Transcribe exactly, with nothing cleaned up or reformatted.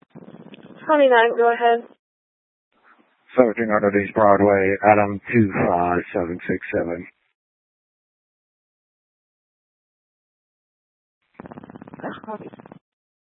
twenty-nine, go ahead. seventeen hundred East Broadway, Adam two five seven six seven. That's copy.